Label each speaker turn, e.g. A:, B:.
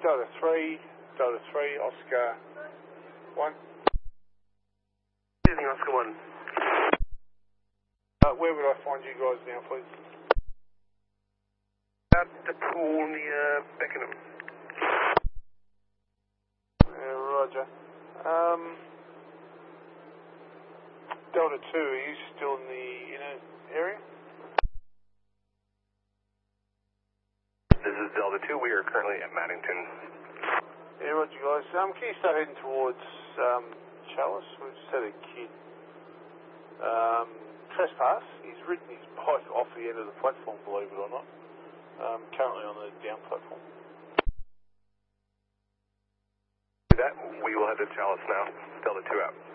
A: Delta 3, Oscar 1.
B: Evening, Oscar 1.
A: Where would I find you guys now, please?
B: At the pool near Beckenham.
A: Roger. Delta 2, are you still in the inner area?
B: This is Delta 2. We are currently at Maddington.
A: Yeah, roger, guys. Can you start heading towards Chalice? We've just had a kid trespass. He's ridden his bike off the end of the platform, believe it or not. Currently on the down platform.
B: That we will head to Chalice now. Delta 2 out.